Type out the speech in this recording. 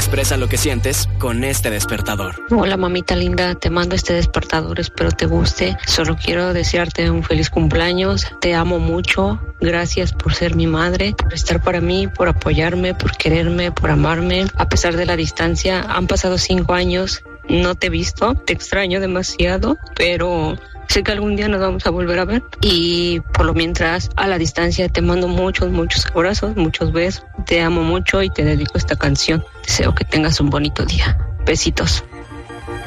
Expresa lo que sientes con este despertador. Hola mamita linda, te mando este despertador, espero te guste. Solo quiero desearte un feliz cumpleaños, te amo mucho. Gracias por ser mi madre, por estar para mí, por apoyarme, por quererme, por amarme. A pesar de la distancia, han pasado 5 años, no te he visto, te extraño demasiado, pero sé que algún día nos vamos a volver a ver. Y por lo mientras, a la distancia, te mando muchos abrazos, muchos besos. Te amo mucho y te dedico esta canción. Deseo que tengas un bonito día. Besitos.